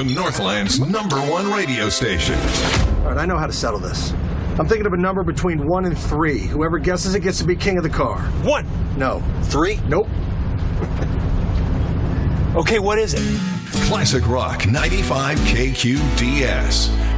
to Northland's #1 radio station. All right, I know how to settle this. I'm thinking of a number between 1 and 3. Whoever guesses it gets to be king of the car. 1. No. 3. Nope. Okay, what is it? Classic Rock 95 KQDS.